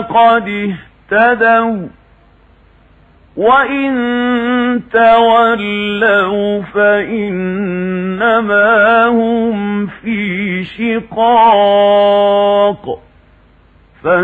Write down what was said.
قد اهتدوا وإن تولوا فإنما هم في شقاق